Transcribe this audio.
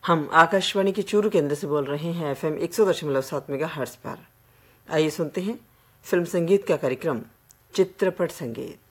हम आकाशवाणी के चूरू केंद्र से बोल रहे हैं FM 100.7 मेगाहर्ट्ज पर। आइए सुनते हैं फिल्म संगीत का कार्यक्रम चित्रपट संगीत।